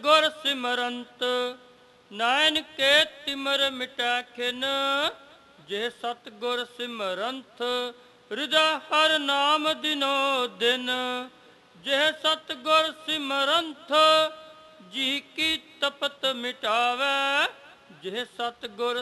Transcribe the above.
गुर सिमरंत नायन के तिमर मिटै खिन जे सतगुर सिमरंत हृदय हर नाम दिनो दिन जे सतगुर सिमरंत जी की तपत मिटावै जे सतगुर